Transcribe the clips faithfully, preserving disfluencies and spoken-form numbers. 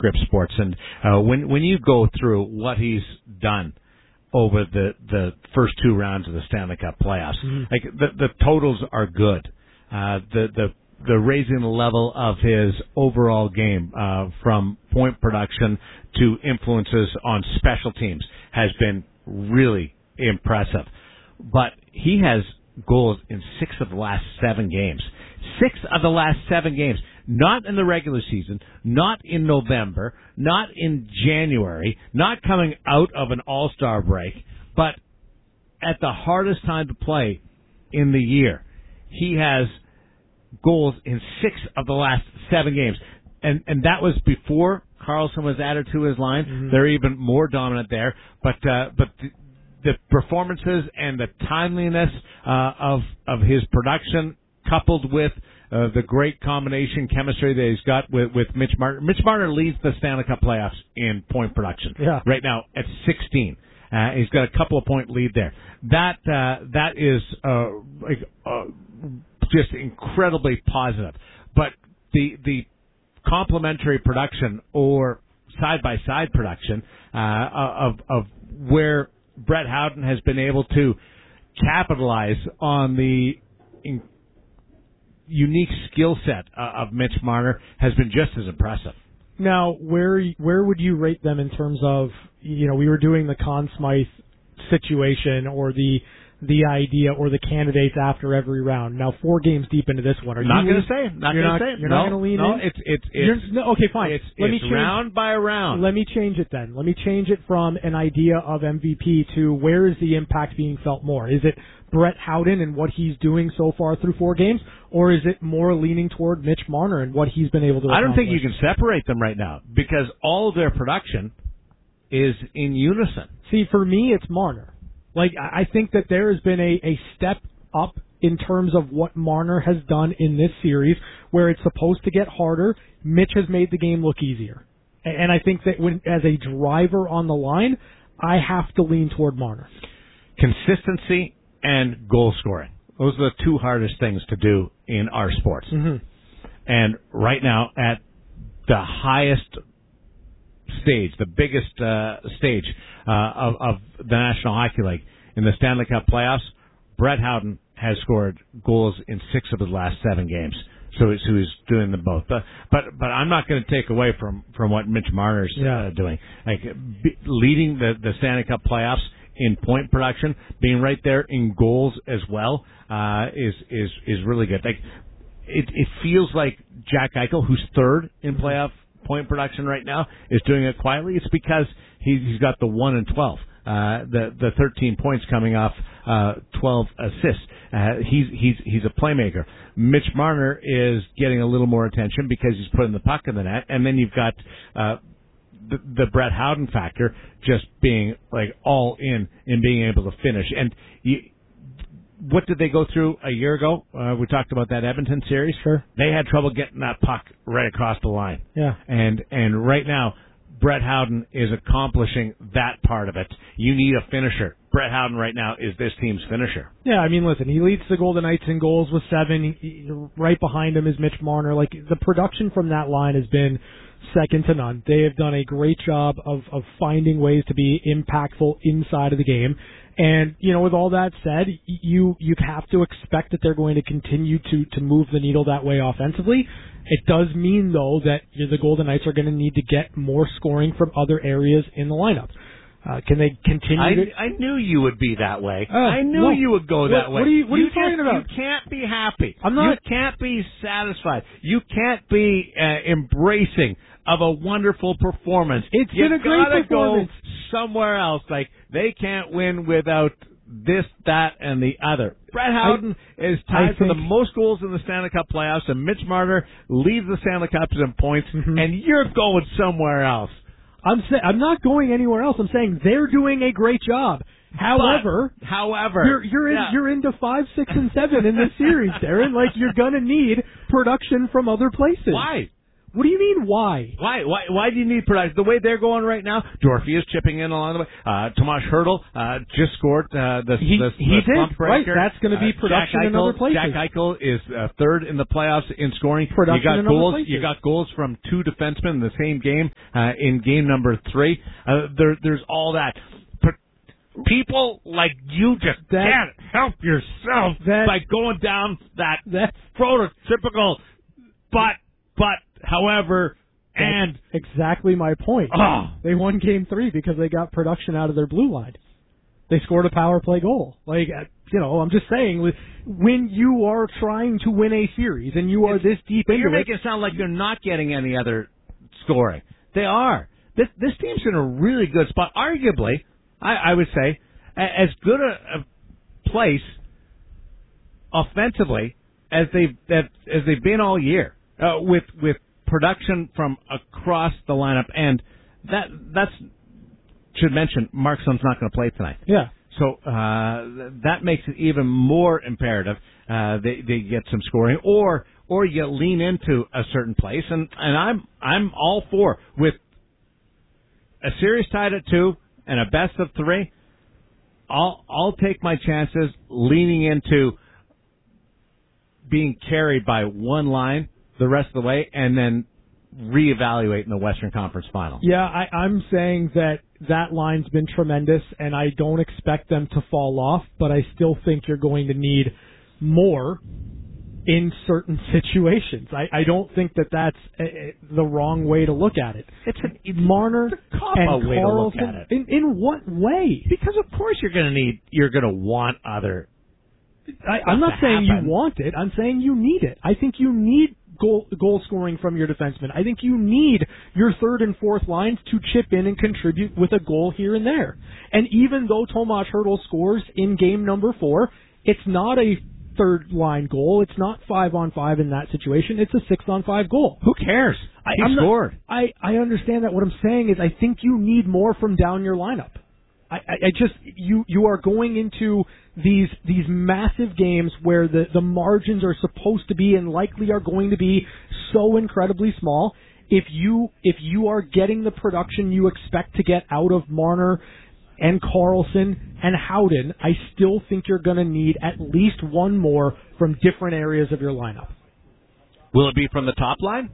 Scripps Sports. And uh, when when you go through what he's done over the, the first two rounds of the Stanley Cup playoffs, mm-hmm. like the, the totals are good. Uh, the the the raising the level of his overall game uh, from point production to influences on special teams has been really impressive. But he has goals in six of the last seven games. Six of the last seven games. Not in the regular season, not in November, not in January, not coming out of an all-star break, but at the hardest time to play in the year. He has goals in six of the last seven games. And and that was before Carlson was added to his line. Mm-hmm. They're even more dominant there. But uh, but the, the performances and the timeliness uh, of of his production, coupled with uh, the great combination chemistry that he's got with, with Mitch Marner. Mitch Marner leads the Stanley Cup playoffs in point production yeah. right now at sixteen. Uh, he's got a couple of point lead there. That uh, that is uh, like, uh, just incredibly positive. But the the complementary production or side by side production uh, of of where Brett Howden has been able to capitalize on the in, unique skill set uh, of Mitch Marner has been just as impressive. Now, where where would you rate them in terms of, you know, we were doing the Conn Smythe situation or the the idea or the candidates after every round. Now, four games deep into this one, are not you going to say? Not going to say? You're no, not going to lean no, in. It's it's it's no, okay, fine. It's, Let it's me change, round by round. Let me change it then. Let me change it from an idea of M V P to where is the impact being felt more? Is it Brett Howden and what he's doing so far through four games, or is it more leaning toward Mitch Marner and what he's been able to accomplish? I don't think you can separate them right now because all of their production is in unison. See, for me, it's Marner. Like, I think that there has been a, a step up in terms of what Marner has done in this series, where it's supposed to get harder. Mitch has made the game look easier. And I think that when, as a driver on the line, I have to lean toward Marner. Consistency and goal scoring. Those are the two hardest things to do in our sports. Mm-hmm. And right now, at the highest stage, the biggest uh, stage uh, of, of the National Hockey League, in the Stanley Cup playoffs, Brett Howden has scored goals in six of his last seven games. So, so he's doing them both. But but, but I'm not going to take away from, from what Mitch Marner's yeah. uh, doing. Like be, leading the, the Stanley Cup playoffs in point production, being right there in goals as well, uh, is is is really good. Like it it feels like Jack Eichel, who's third in playoff point production right now, is doing it quietly. It's because he's, he's got the one and twelve, uh, the the thirteen points coming off uh, twelve assists. Uh, he's he's he's a playmaker. Mitch Marner is getting a little more attention because he's putting the puck in the net, and then you've got uh, the, the Brett Howden factor just being like all in and being able to finish. And you, what did they go through a year ago? Uh, we talked about that Edmonton series. Sure. They had trouble getting that puck right across the line. Yeah. And and right now, Brett Howden is accomplishing that part of it. You need a finisher. Brett Howden right now is this team's finisher. Yeah, I mean, listen, he leads the Golden Knights in goals with seven. He, he, right behind him is Mitch Marner. Like, the production from that line has been second to none. They have done a great job of, of finding ways to be impactful inside of the game. And, you know, with all that said, you you have to expect that they're going to continue to, to move the needle that way offensively. It does mean, though, that you know, the Golden Knights are going to need to get more scoring from other areas in the lineup. Uh, can they continue I, to... I knew you would be that way. Uh, I knew no. you would go that what, way. What are you, what you are you talking just, about? You can't be happy. I'm not... You can't be satisfied. You can't be uh, embracing of a wonderful performance. It's you been a great gotta performance. Go somewhere else. Like, they can't win without this, that, and the other. Brett Howden I, is tied I for think, the most goals in the Stanley Cup playoffs, and Mitch Marner leads the Stanley Cups in points, mm-hmm. and you're going somewhere else. I'm say, I'm not going anywhere else. I'm saying they're doing a great job. However, but, however, you're you're in, yeah. you're into five, six, and seven in this series, Darren. Like, you're gonna need production from other places. Why? What do you mean, why? Why? Why? Why do you need production? The way they're going right now, Dorothy is chipping in along the way. Uh, Tomas Hertl uh, just scored uh, the He, the, he the did, right. That's going to be uh, production Jack in Eichel, other places. Jack Eichel is uh, third in the playoffs in scoring. Production you got in goals. other places. You got goals from two defensemen in the same game uh, in game number three. Uh, there, there's all that. People like you just that, can't help yourself that, by going down that that prototypical but, but, however, and... exactly my point. Oh. They won game three because they got production out of their blue line. They scored a power play goal. Like, you know, I'm just saying, when you are trying to win a series and you are it's, this deep into you're it... making it sound like you're not getting any other scoring. They are. This, this team's in a really good spot. Arguably... I, I would say, as good a, a place offensively as they've as, as they've been all year, uh, with with production from across the lineup, and that that's should mention Markstrom's not going to play tonight. Yeah. So uh, that makes it even more imperative uh, they they get some scoring, or or you lean into a certain place, and and I'm I'm all for with a series tied at two. And a best of three, I'll I'll take my chances leaning into being carried by one line the rest of the way, and then reevaluate in the Western Conference Final. Yeah, I, I'm saying that that line's been tremendous, and I don't expect them to fall off, but I still think you're going to need more in certain situations. I, I don't think that that's a, a, the wrong way to look at it. It's an it's Marner a cop and way to look Karlsson. at it. In, in what way? Because of course you're going to need, you're going to want other. I, I'm not saying happen. you want it. I'm saying you need it. I think you need goal goal scoring from your defensemen. I think you need your third and fourth lines to chip in and contribute with a goal here and there. And even though Tomas Hertl scores in game number four, it's not a third line goal. It's not five on five in that situation. It's a six on five goal. Who cares? I, he I'm scored. Not, I, I understand that. What I'm saying is I think you need more from down your lineup. I, I, I just you you are going into these these massive games where the, the margins are supposed to be and likely are going to be so incredibly small. If you if you are getting the production you expect to get out of Marner and Karlsson and Howden, I still think you're going to need at least one more from different areas of your lineup. Will it be from the top line?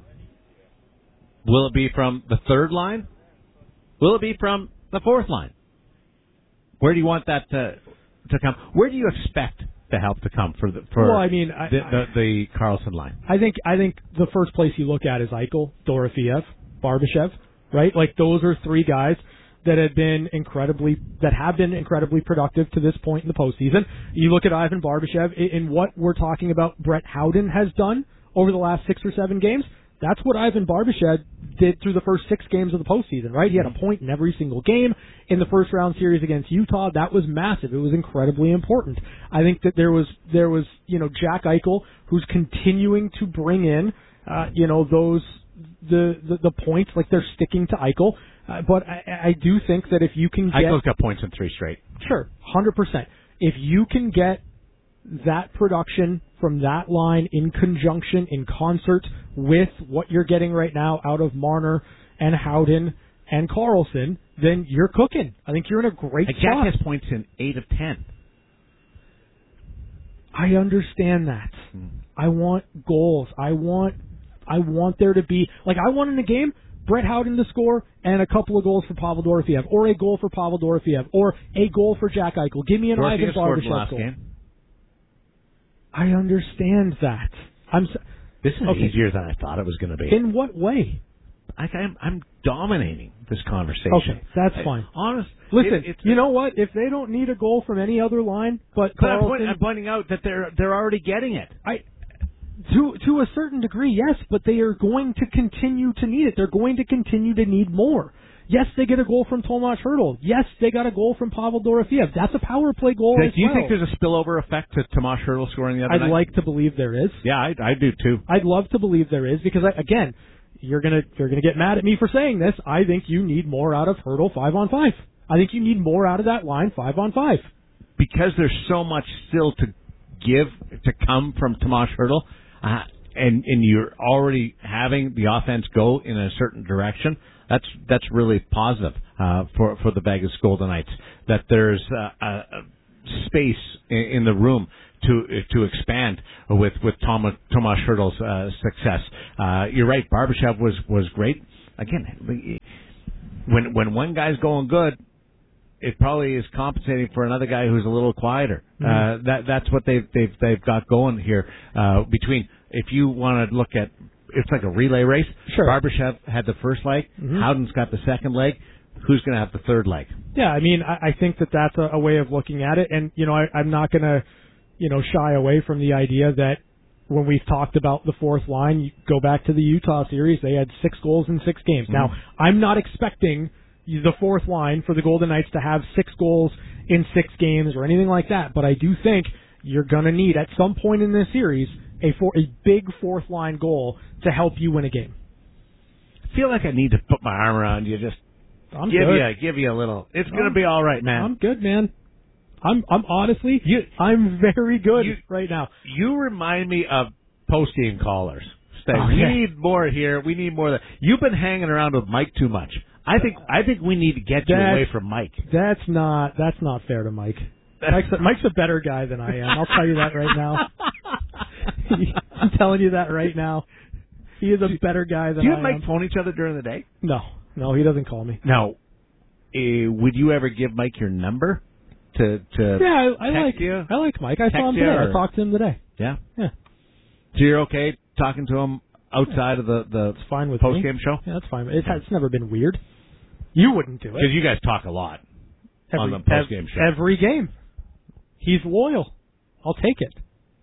Will it be from the third line? Will it be from the fourth line? Where do you want that to to come? Where do you expect the help to come for the for well, I mean, I, the, the, the Karlsson line? I think I think the first place you look at is Eichel, Dorofeev, Barbashev, right? Like those are three guys that have been incredibly that have been incredibly productive to this point in the postseason. You look at Ivan Barbashev in what we're talking about Brett Howden has done over the last six or seven games. That's what Ivan Barbashev did through the first six games of the postseason, right? He had a point in every single game in the first round series against Utah. That was massive. It was incredibly important. I think that there was there was you know Jack Eichel who's continuing to bring in uh, you know those the, the the points, like they're sticking to Eichel. Uh, but I, I do think that if you can get... Eichel's got points in three straight. Sure, one hundred percent. If you can get that production from that line in conjunction, in concert with what you're getting right now out of Marner and Howden and Karlsson, then you're cooking. I think you're in a great like spot. Jack has points in eight of ten. I understand that. Hmm. I want goals. I want I want there to be... Like, I want in a game... Brett Howden to score and a couple of goals for Pavel Dorofeev, or a goal for Pavel Dorofeev, or a goal for Jack Eichel. Give me an Dorofeev Ivan scored in the Barbashev last goal. game. I understand that. I'm. So, this is okay. easier than I thought it was going to be. In what way? I, I'm, I'm dominating this conversation. Okay, that's I, fine. Honest. Listen, it, it's, you know what? If they don't need a goal from any other line, but but I'm, Karlsson, point, I'm pointing out that they're they're already getting it. I. To to a certain degree, yes, but they are going to continue to need it. They're going to continue to need more. Yes, they get a goal from Tomas Hertl. Yes, they got a goal from Pavel Dorofeev. That's a power play goal Do as you well. think there's a spillover effect to Tomas Hertl scoring the other I'd night? like to believe there is. Yeah, I, I do too. I'd love to believe there is because, I, again, you're gonna you're gonna get mad at me for saying this. I think you need more out of Hertl five on five. I think you need more out of that line five on five. Because there's so much still to give to come from Tomas Hertl. Uh, and and you're already having the offense go in a certain direction, that's that's really positive uh, for for the Vegas Golden Knights. That there's uh, a space in, in the room to to expand with with Tomas Tomas Hertl's uh, success. Uh, you're right, Barbashev was was great. Again, when when one guy's going good, it probably is compensating for another guy who's a little quieter. Mm-hmm. Uh, that that's what they've they've they've got going here. Uh, between if you want to look at, it's like a relay race. Sure. Barbashev had the first leg. Mm-hmm. Howden's got the second leg. Who's going to have the third leg? Yeah, I mean, I, I think that that's a, a way of looking at it, and you know, I, I'm not going to, you know, shy away from the idea that when we've talked about the fourth line, you go back to the Utah series, they had six goals in six games. Mm-hmm. Now, I'm not expecting the fourth line for the Golden Knights to have six goals in six games or anything like that, but I do think you're going to need, at some point in this series, a, four, a big fourth line goal to help you win a game. I feel like I need to put my arm around you, just I'm give good. you give you a little. It's going to be all right, man. I'm good, man. I'm I'm honestly, you, I'm very good you, right now. You remind me of post-game callers. Say, oh, we yeah. need more here. We need more of that. You've been hanging around with Mike too much. I think I think we need to get you that's, away from Mike. That's not that's not fair to Mike. Mike's a, Mike's a better guy than I am. I'll tell you that right now. I'm telling you that right now. He is a better guy than I am. Do you and Mike phone each other during the day? No. No, he doesn't call me. Now, uh, would you ever give Mike your number to to Yeah, I, I text like you? I like Mike. I saw him today. Or? I talked to him today. Yeah? Yeah. So you're okay talking to him outside of the, the it's fine with post-game me. show? Yeah, that's fine. It, it's never been weird. You wouldn't do it. Because you guys talk a lot every, on the post-game show. Every game. He's loyal. I'll take it.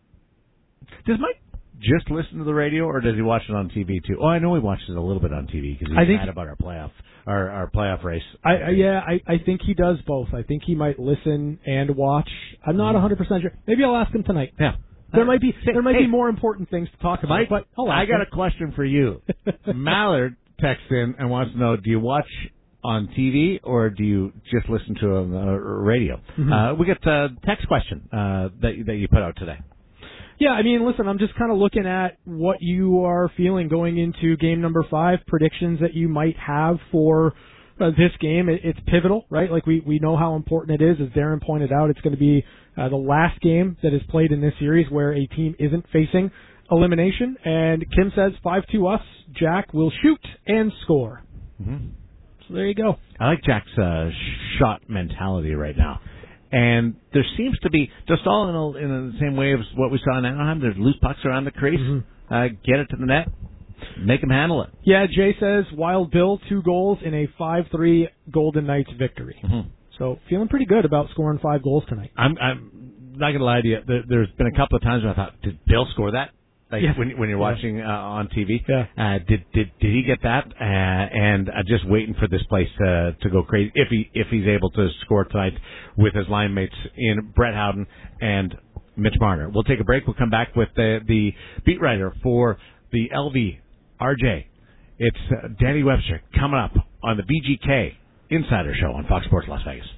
Does Mike just listen to the radio, or does he watch it on T V too? Oh, I know he watches it a little bit on T V because he's I think, mad about our playoff, our, our playoff race. I, I yeah, I, I think he does both. I think he might listen and watch. I'm not one hundred percent sure. Maybe I'll ask him tonight. Yeah, there might be there might hey, be more important things to talk about. Mike, but I'll ask I got him. a question for you. Mallard texts in and wants to know: do you watch on T V or do you just listen to it on the radio? Mm-hmm. Uh, we got a text question uh, that that you put out today. Yeah, I mean, listen, I'm just kind of looking at what you are feeling going into game number five, predictions that you might have for uh, this game. It, it's pivotal, right? Like, we, we know how important it is. As Darren pointed out, it's going to be uh, the last game that is played in this series where a team isn't facing elimination. And Kim says five two us. Jack will shoot and score. Mm-hmm. So there you go. I like Jack's uh, shot mentality right now. And there seems to be, just all in, a, in the same way as what we saw in Anaheim, there's loose pucks around the crease. Mm-hmm. Uh, get it to the net. Make them handle it. Yeah, Jay says, Wild Bill, two goals in a five three Golden Knights victory. Mm-hmm. So feeling pretty good about scoring five goals tonight. I'm, I'm not going to lie to you. There, there's been a couple of times where I thought, did Bill score that? Like yeah. when when you're watching uh, on T V, yeah. uh, did did did he get that? Uh, and uh, just waiting for this place uh, to go crazy if he if he's able to score tonight with his line mates in Brett Howden and Mitch Marner. We'll take a break. We'll come back with the the beat writer for the L V, R J. It's uh, Danny Webster coming up on the V G K Insider Show on Fox Sports Las Vegas.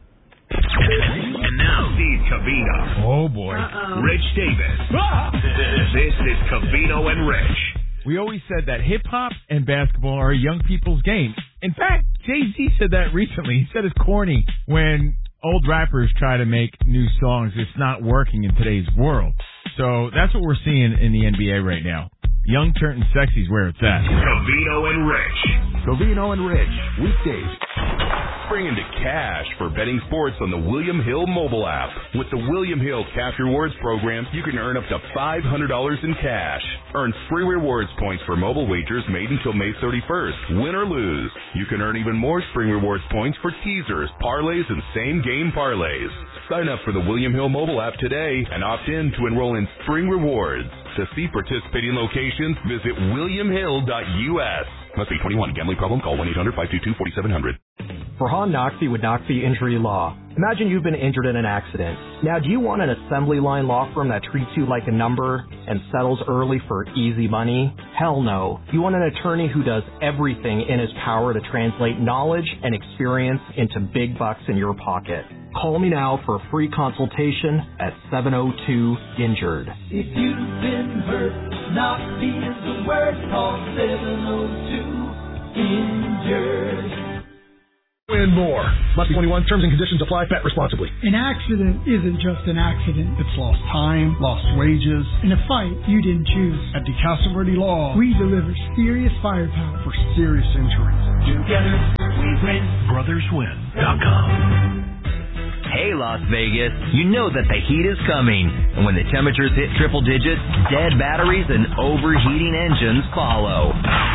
And now, Steve Covino. Oh, boy. Uh-oh. Rich Davis. Ah! This is Covino and Rich. We always said that hip-hop and basketball are young people's game. In fact, Jay-Z said that recently. He said it's corny when old rappers try to make new songs. It's not working in today's world. So that's what we're seeing in the N B A right now. Young turning sexy is where it's at. Covino and Rich. Covino and Rich. Weekdays. Spring into cash for betting sports on the William Hill mobile app. With the William Hill Cash Rewards program, you can earn up to five hundred dollars in cash. Earn free rewards points for mobile wagers made until May thirty-first. Win or lose. You can earn even more spring rewards points for teasers, parlays, and same-game parlays. Sign up for the William Hill mobile app today and opt in to enroll in spring rewards. To see participating locations, visit william hill dot u s. Must be twenty-one. Gambling problem? Call one eight hundred five two two four seven zero zero. Farhan Naqvi with Naqvi Injury Law. Imagine you've been injured in an accident. Now, do you want an assembly line law firm that treats you like a number and settles early for easy money? Hell no. You want an attorney who does everything in his power to translate knowledge and experience into big bucks in your pocket. Call me now for a free consultation at seven oh two injured. If you've been hurt, Naqvi is the word. Call seven oh two injured. Win more. Must be twenty-one. Terms and conditions apply. Bet responsibly. An accident isn't just an accident. It's lost time, lost wages, in a fight you didn't choose. At DeCasa Verde Law, we deliver serious firepower for serious injuries. Together, we win. brothers win dot com. Hey, Las Vegas, you know that the heat is coming. And when the temperatures hit triple digits, dead batteries and overheating engines follow.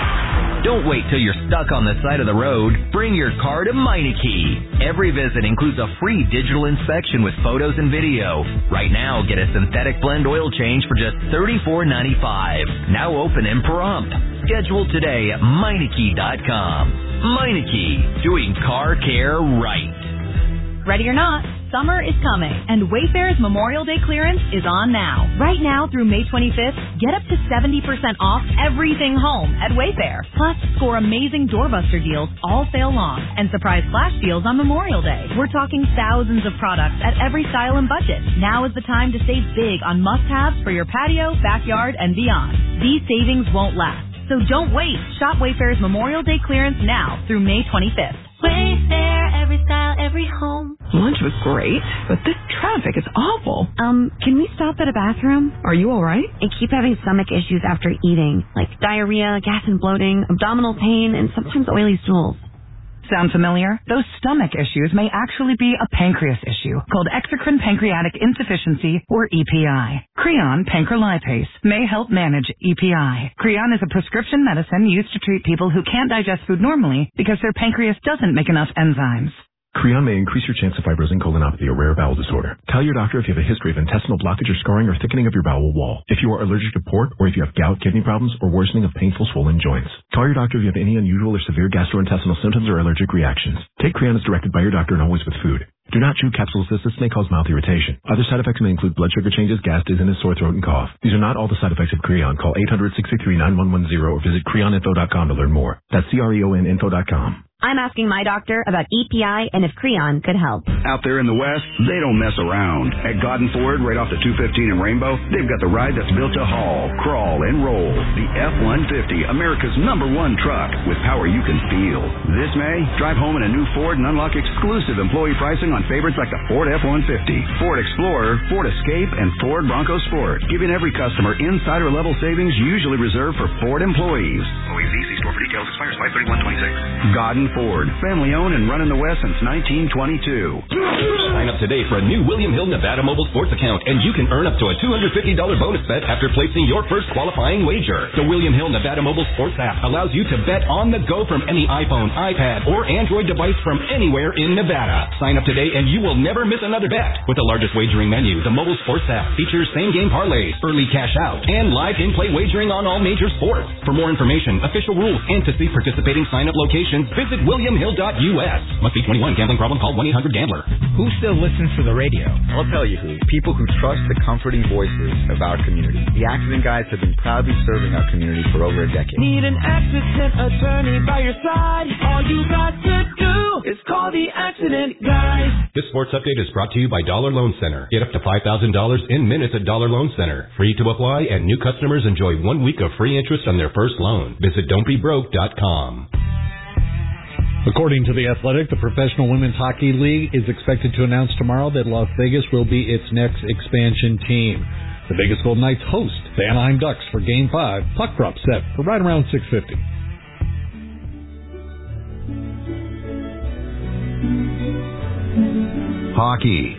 Don't wait till you're stuck on the side of the road. Bring your car to Meineke. Every visit includes a free digital inspection with photos and video. Right now, get a synthetic blend oil change for just thirty-four ninety-five. Now open and prompt. Schedule today at Meineke dot com. Meineke, doing car care right. Ready or not, summer is coming, and Wayfair's Memorial Day clearance is on now. Right now through May twenty-fifth, get up to seventy percent off everything home at Wayfair. Plus, score amazing doorbuster deals all sale long and surprise flash deals on Memorial Day. We're talking thousands of products at every style and budget. Now is the time to save big on must-haves for your patio, backyard, and beyond. These savings won't last, so don't wait. Shop Wayfair's Memorial Day clearance now through May twenty-fifth. Wayfair, every style, every home. Lunch was great, but this traffic is awful. Um, can we stop at a bathroom? Are you all right? I keep having stomach issues after eating, like diarrhea, gas and bloating, abdominal pain, and sometimes oily stools. Sound familiar? Those stomach issues may actually be a pancreas issue called exocrine pancreatic insufficiency, or E P I. Creon pancrelipase may help manage E P I. Creon is a prescription medicine used to treat people who can't digest food normally because their pancreas doesn't make enough enzymes. Creon may increase your chance of fibrosing colonopathy, a rare bowel disorder. Tell your doctor if you have a history of intestinal blockage or scarring or thickening of your bowel wall. If you are allergic to pork, or if you have gout, kidney problems, or worsening of painful swollen joints. Call your doctor if you have any unusual or severe gastrointestinal symptoms or allergic reactions. Take Creon as directed by your doctor and always with food. Do not chew capsules as this may cause mouth irritation. Other side effects may include blood sugar changes, gas, dizziness, sore throat, and cough. These are not all the side effects of Creon. Call eight hundred, six three three, nine one one zero or visit creon info dot com to learn more. That's C R E O N info dot com. I'm asking my doctor about E P I and if Creon could help. Out there in the West, they don't mess around. At Godden Ford, right off the two fifteen in Rainbow, they've got the ride that's built to haul, crawl, and roll. The F one fifty, America's number one truck with power you can feel. This May, drive home in a new Ford and unlock exclusive employee pricing on favorites like the Ford F one fifty, Ford Explorer, Ford Escape, and Ford Bronco Sport, giving every customer insider-level savings usually reserved for Ford employees. Always easy. Store for details. Expires five thirty-one twenty-six. Godden Ford, family-owned and run in the West since nineteen twenty-two. Sign up today for a new William Hill Nevada Mobile Sports account, and you can earn up to a two hundred fifty dollars bonus bet after placing your first qualifying wager. The William Hill Nevada Mobile Sports app allows you to bet on the go from any iPhone, iPad, or Android device from anywhere in Nevada. Sign up today and you will never miss another bet. With the largest wagering menu, the mobile sports app features same-game parlays, early cash out, and live in-play wagering on all major sports. For more information, official rules, and to see participating sign-up locations, visit william hill dot U S. Must be twenty-one. Gambling problem? Call one eight hundred gambler. Who still listens to the radio? I'll tell you who. People who trust the comforting voices of our community. The Accident Guys have been proudly serving our community for over a decade. Need an accident attorney by your side? All you got to do is call the Accident Guys. This sports update is brought to you by Dollar Loan Center. Get up to five thousand dollars in minutes at Dollar Loan Center. Free to apply, and new customers enjoy one week of free interest on their first loan. Visit don't be broke dot com. According to The Athletic, the Professional Women's Hockey League is expected to announce tomorrow that Las Vegas will be its next expansion team. The Vegas Golden Knights host the Anaheim Ducks for Game five. Puck drop set for right around six fifty. Hockey.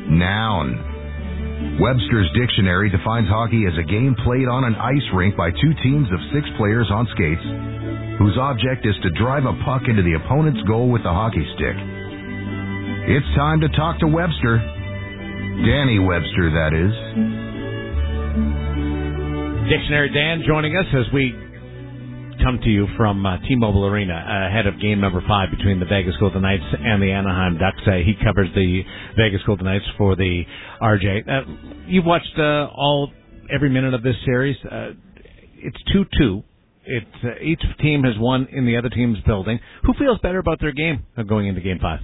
Noun. Webster's Dictionary defines hockey as a game played on an ice rink by two teams of six players on skates, whose object is to drive a puck into the opponent's goal with the hockey stick. It's time to talk to Webster. Danny Webster, that is. Dictionary Dan joining us as we come to you from uh, T-Mobile Arena ahead of game number five between the Vegas Golden Knights and the Anaheim Ducks. Uh, he covers the Vegas Golden Knights for the R J. Uh, you've watched uh, all every minute of this series. Uh, it's two two. It's uh, each team has won in the other team's building. Who feels better about their game going into game five?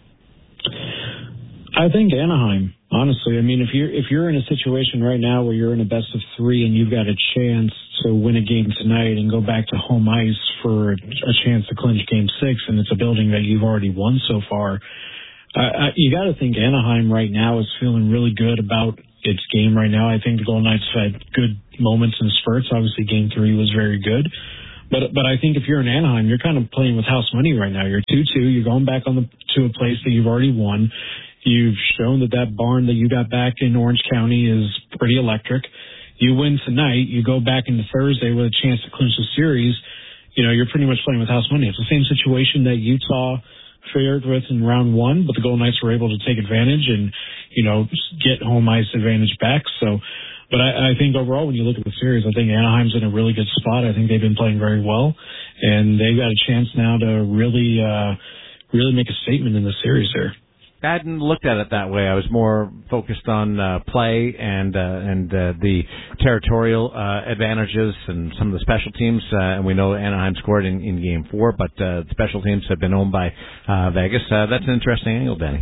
I think Anaheim, honestly. I mean, if you're if you're in a situation right now where you're in a best of three and you've got a chance to win a game tonight and go back to home ice for a, a chance to clinch game six, and it's a building that you've already won so far, uh, I, you got to think Anaheim right now is feeling really good about its game right now. I think the Golden Knights have had good moments and spurts. Obviously, game three was very good. But but I think if you're in Anaheim, you're kind of playing with house money right now. You're two two. You're going back on the, to a place that you've already won. You've shown that that barn that you got back in Orange County is pretty electric. You win tonight. You go back into Thursday with a chance to clinch the series. You know, you're pretty much playing with house money. It's the same situation that Utah fared with in round one, but the Golden Knights were able to take advantage and, you know, get home ice advantage back. So, but I, I think overall, when you look at the series, I think Anaheim's in a really good spot. I think they've been playing very well, and they've got a chance now to really, uh, really make a statement in the series there. I hadn't looked at it that way. I was more focused on uh, play and uh, and uh, the territorial uh, advantages and some of the special teams. Uh, and we know Anaheim scored in, in Game Four, but uh, special teams have been owned by uh, Vegas. Uh, that's an interesting angle, Danny.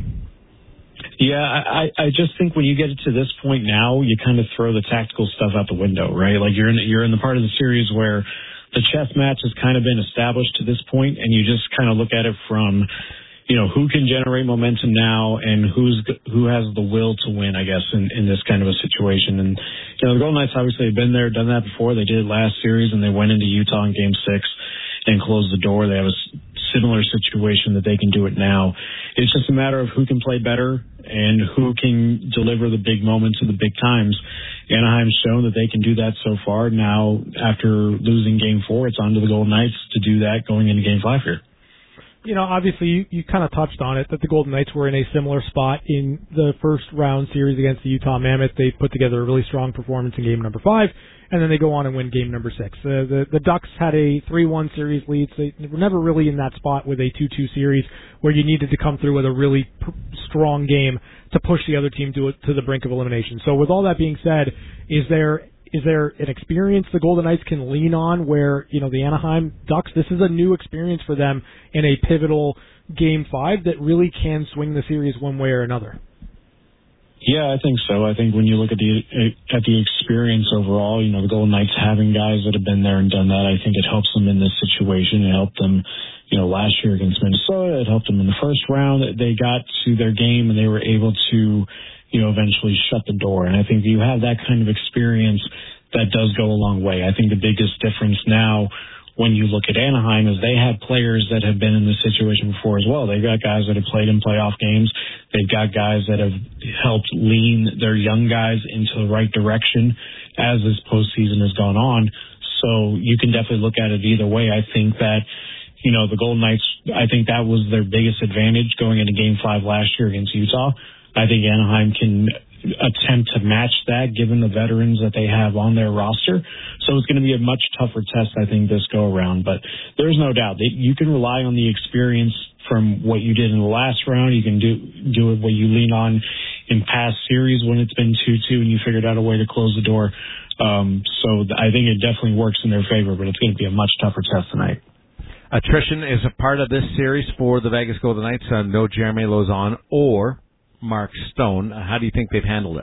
Yeah, I, I just think when you get to this point now, you kind of throw the tactical stuff out the window, right? Like you're in you're in the part of the series where the chess match has kind of been established to this point, and you just kind of look at it from, you know, who can generate momentum now and who's who has the will to win, I guess, in, in this kind of a situation. And, you know, the Golden Knights obviously have been there, done that before. They did it last series, and they went into Utah in Game six and closed the door. They have a similar situation that they can do it now. It's just a matter of who can play better and who can deliver the big moments at the big times. Anaheim's shown that they can do that so far. Now, after losing Game four, it's on to the Golden Knights to do that going into Game five here. You know, obviously, you, you kind of touched on it, that the Golden Knights were in a similar spot in the first round series against the Utah Mammoth. They put together a really strong performance in game number five, and then they go on and win game number six. Uh, the, the Ducks had a three one series lead, so they were never really in that spot with a two two series where you needed to come through with a really p- strong game to push the other team to, to the brink of elimination. So with all that being said, is there... Is there an experience the Golden Knights can lean on where, you know, the Anaheim Ducks, this is a new experience for them in a pivotal Game five that really can swing the series one way or another? Yeah, I think so. I think when you look at the at the experience overall, you know, the Golden Knights having guys that have been there and done that, I think it helps them in this situation. It helped them, you know, last year against Minnesota. It helped them in the first round. They got to their game and they were able to, you know, eventually shut the door. And I think you have that kind of experience, that does go a long way. I think the biggest difference now when you look at Anaheim is they have players that have been in this situation before as well. They've got guys that have played in playoff games. They've got guys that have helped lean their young guys into the right direction as this postseason has gone on. So you can definitely look at it either way. I think that, you know, the Golden Knights, I think that was their biggest advantage going into Game five last year against Utah. I think Anaheim can attempt to match that given the veterans that they have on their roster. So it's going to be a much tougher test, I think, this go around. But there's no doubt that you can rely on the experience from what you did in the last round. You can do do it what you lean on in past series when it's been two two and you figured out a way to close the door. Um, so I think it definitely works in their favor, but it's going to be a much tougher test tonight. Attrition is a part of this series for the Vegas Golden Knights. Uh, no Jeremy Lauzon or Mark Stone. How do you think they've handled it?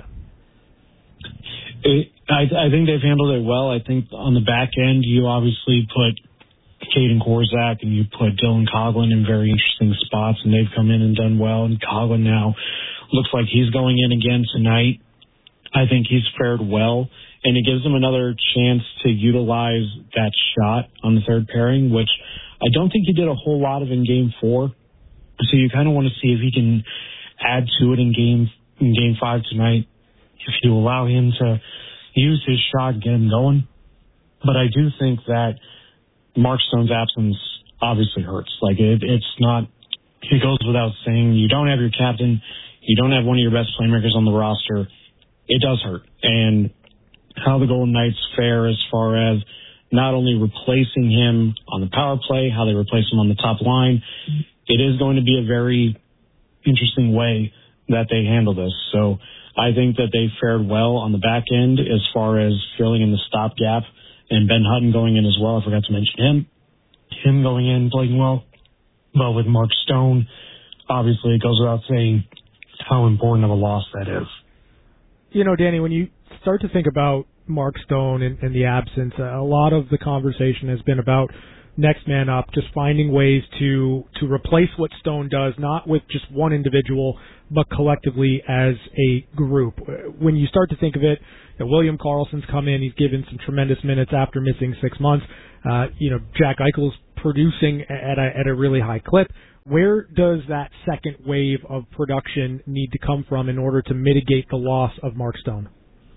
it I, I think they've handled it well. I think on the back end, you obviously put Caden Korzak and you put Dylan Coghlan in very interesting spots, and they've come in and done well. And Coghlan now looks like he's going in again tonight. I think he's fared well, and it gives him another chance to utilize that shot on the third pairing, which I don't think he did a whole lot of in Game four. So you kind of want to see if he can add to it in game in game five tonight, if you allow him to use his shot and get him going. But I do think that Mark Stone's absence obviously hurts. Like it, it's not, it goes without saying, you don't have your captain, you don't have one of your best playmakers on the roster. It does hurt. And how the Golden Knights fare as far as not only replacing him on the power play, how they replace him on the top line. It is going to be a very interesting way that they handle this. So I think that they fared well on the back end as far as filling in the stopgap, and Ben Hutton going in as well. I forgot to mention him. Him going in, playing well. But with Mark Stone, obviously it goes without saying how important of a loss that is. You know, Danny, when you start to think about Mark Stone and, and the absence, a lot of the conversation has been about next man up, just finding ways to to replace what Stone does, not with just one individual, but collectively as a group. When you start to think of it, you know, William Karlsson's come in, he's given some tremendous minutes after missing six months. Uh, you know, Jack Eichel's producing at a, at a really high clip. Where does that second wave of production need to come from in order to mitigate the loss of Mark Stone?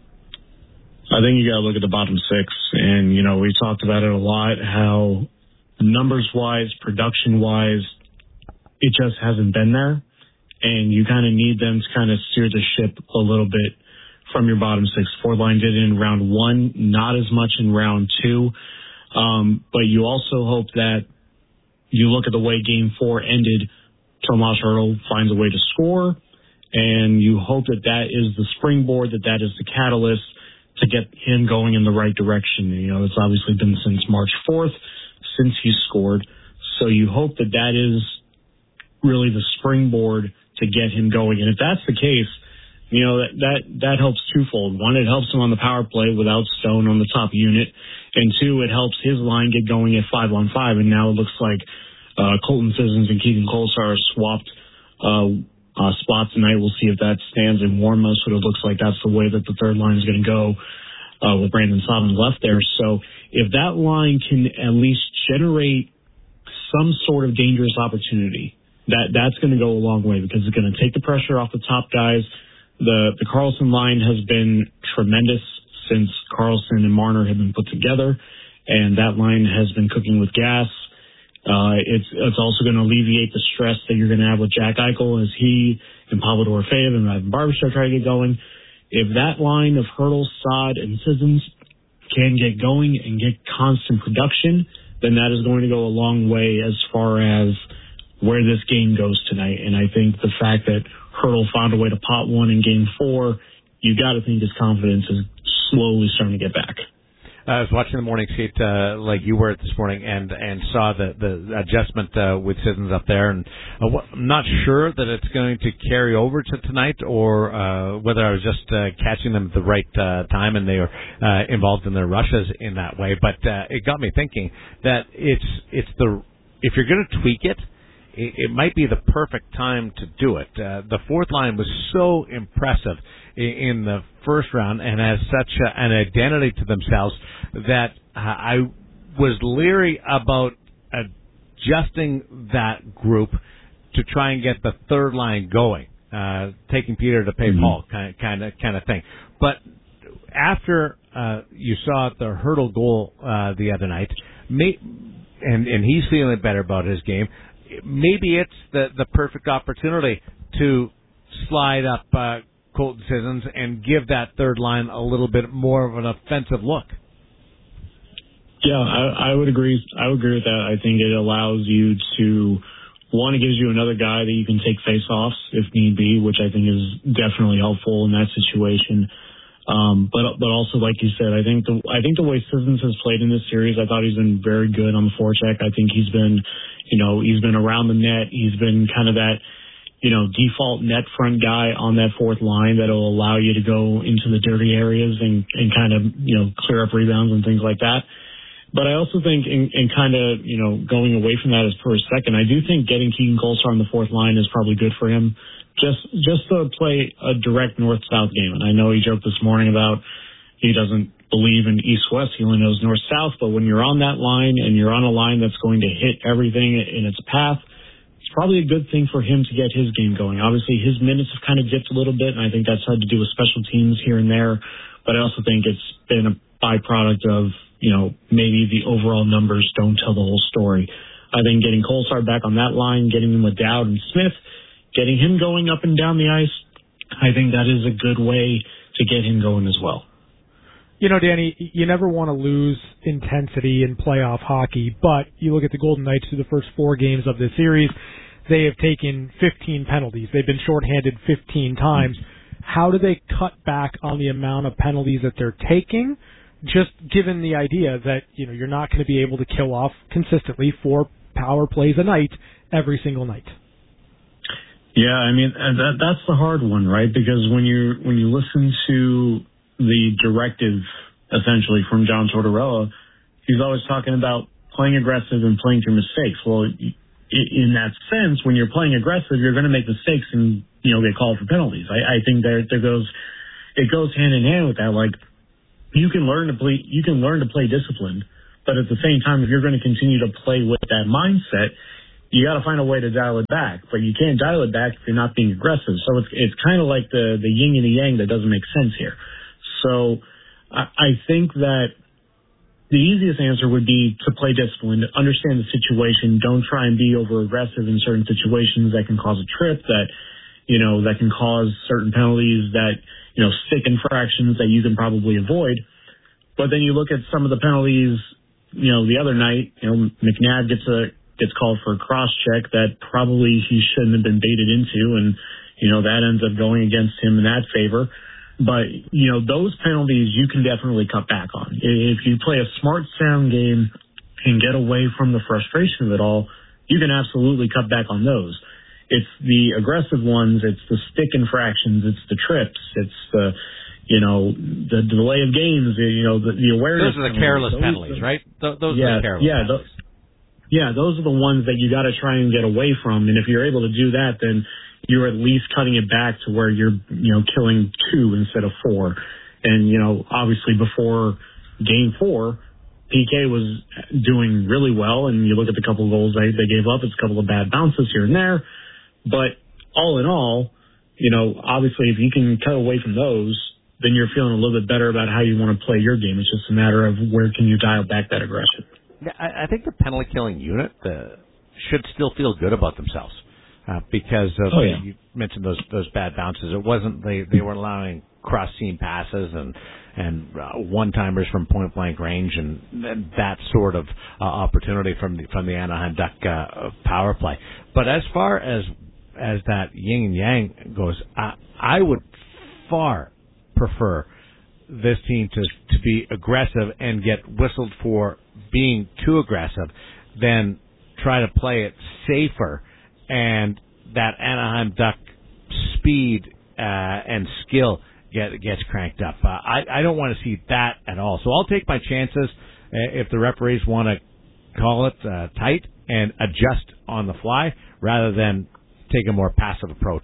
I think you got to look at the bottom six, and, you know, we talked about it a lot, how numbers-wise, production-wise, it just hasn't been there, and you kind of need them to kind of steer the ship a little bit from your bottom six. Fourth line did it in round one, not as much in round two, um, but you also hope that you look at the way game four ended, Tomas Hertl finds a way to score, and you hope that that is the springboard, that that is the catalyst to get him going in the right direction. You know, it's obviously been since March fourth, since he scored. So you hope that that is really the springboard to get him going. And if that's the case, you know, that, that, that helps twofold. One, it helps him on the power play without Stone on the top unit. And two, it helps his line get going at five on five. And now it looks like uh, Colton Sissons and Keegan Kolesar are swapped uh, uh, spots tonight. We'll see if that stands in Warmos, but it looks like that's the way that the third line is going to go uh, with Brandon Saadon left there. So if that line can at least generate some sort of dangerous opportunity, that that's going to go a long way, because it's going to take the pressure off the top guys. The the Karlsson line has been tremendous since Karlsson and Marner have been put together, and that line has been cooking with gas. Uh, it's it's also going to alleviate the stress that you're going to have with Jack Eichel as he and Pavel Dorofeyev and Ivan Barbashev try to get going. If that line of Hertl, Saad, and Sissons can get going and get constant production, then that is going to go a long way as far as where this game goes tonight. And I think the fact that Hertl found a way to pot one in game four, you got to think his confidence is slowly starting to get back. I was watching the morning skate uh, like you were this morning, and and saw the the adjustment uh, with Sissons up there, and uh, what, I'm not sure that it's going to carry over to tonight, or uh, whether I was just uh, catching them at the right uh, time and they were uh, involved in their rushes in that way. But uh, it got me thinking that it's it's the if you're going to tweak it, it, it might be the perfect time to do it. Uh, the fourth line was so impressive in the first round and has such a, an identity to themselves that uh, I was leery about adjusting that group to try and get the third line going, uh, taking Peter to pay mm-hmm. Paul kind of, kind of kind of thing. But after uh, you saw the Hertl goal uh, the other night, may, and and he's feeling better about his game, maybe it's the the perfect opportunity to slide up uh, Colton Sissons and give that third line a little bit more of an offensive look. Yeah, I, I would agree. I would agree with that. I think it allows you to, one, it gives you another guy that you can take face-offs if need be, which I think is definitely helpful in that situation. Um, but but also, like you said, I think the I think the way Sissons has played in this series, I thought he's been very good on the forecheck. I think he's been, you know, he's been around the net. He's been kind of that, you know, default net front guy on that fourth line that'll allow you to go into the dirty areas and, and kind of, you know, clear up rebounds and things like that. But I also think in, in kind of, you know, going away from that as per a second, I do think getting Keegan Kolesar on the fourth line is probably good for him. Just just to play a direct north-south game. And I know he joked this morning about he doesn't believe in east-west. He only knows north-south. But when you're on that line and you're on a line that's going to hit everything in its path, it's probably a good thing for him to get his game going. Obviously, his minutes have kind of dipped a little bit, and I think that's had to do with special teams here and there. But I also think it's been a byproduct of, you know, maybe the overall numbers don't tell the whole story. I think getting Kolesar back on that line, getting him with Dowd and Smith, getting him going up and down the ice, I think that is a good way to get him going as well. You know, Danny, you never want to lose intensity in playoff hockey, but you look at the Golden Knights through the first four games of this series, they have taken fifteen penalties. They've been shorthanded fifteen times. How do they cut back on the amount of penalties that they're taking, just given the idea that, you know, you're not going to be able to kill off consistently four power plays a night every single night? Yeah, I mean, that that's the hard one, right? Because when you when you listen to the directive, essentially, from John Tortorella, he's always talking about playing aggressive and playing through mistakes. Well, in that sense, when you're playing aggressive, you're going to make mistakes and, you know, get called for penalties. I, I think there there goes it goes hand in hand with that. Like, you can learn to play you can learn to play disciplined, but at the same time, if you're going to continue to play with that mindset, you got to find a way to dial it back. But you can't dial it back if you're not being aggressive. So it's it's kind of like the the yin and the yang that doesn't make sense here. So I, I think that the easiest answer would be to play disciplined, understand the situation, don't try and be over aggressive in certain situations that can cause a trip, that, you know, that can cause certain penalties, that, you know, stick infractions that you can probably avoid. But then you look at some of the penalties, you know, the other night, you know, McNabb gets a gets called for a cross check that probably he shouldn't have been baited into, and, you know, that ends up going against him in that favor. But, you know, those penalties you can definitely cut back on. If you play a smart, sound game and get away from the frustration of it all, you can absolutely cut back on those. It's the aggressive ones, it's the stick infractions, it's the trips, it's the, you know, the delay of games, you know, the, the awareness. Those are the careless penalties, right? Th- those yeah, are the careless yeah, penalties. Those, yeah, those are the ones that you got to try and get away from. And if you're able to do that, then you're at least cutting it back to where you're, you know, killing two instead of four. And, you know, obviously before game four, P K was doing really well. And you look at the couple of goals they, they gave up, it's a couple of bad bounces here and there. But all in all, you know, obviously if you can cut away from those, then you're feeling a little bit better about how you want to play your game. It's just a matter of where can you dial back that aggression. I, I think the penalty killing unit uh, should still feel good about themselves. Uh, because of, oh, yeah. you mentioned those those bad bounces. It wasn't they they weren't allowing cross seam passes and and uh, one timers from point blank range and, and that sort of uh, opportunity from the from the Anaheim Duck uh, power play. But as far as as that yin and yang goes, I, I would far prefer this team to to be aggressive and get whistled for being too aggressive than try to play it safer. And that Anaheim Duck speed uh, and skill get, gets cranked up. Uh, I, I don't want to see that at all. So I'll take my chances uh, if the referees want to call it uh, tight and adjust on the fly rather than take a more passive approach.